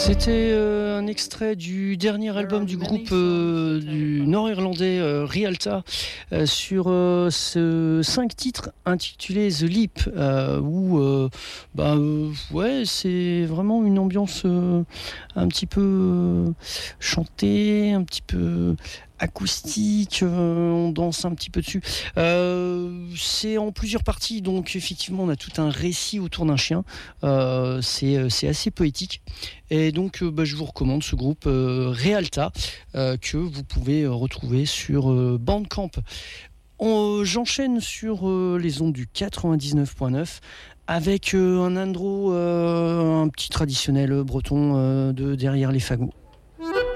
C'était un extrait du dernier album du groupe du nord-irlandais Rialta sur ce 5 titres intitulé The Leap où ouais, c'est vraiment une ambiance un petit peu chantée, un petit peu acoustique, on danse un petit peu dessus. C'est en plusieurs parties, donc effectivement on a tout un récit autour d'un chien. C'est assez poétique. Et donc je vous recommande ce groupe Rialta que vous pouvez retrouver sur Bandcamp. J'enchaîne sur les ondes du 99.9 avec un Andro, un petit traditionnel breton de derrière les fagots.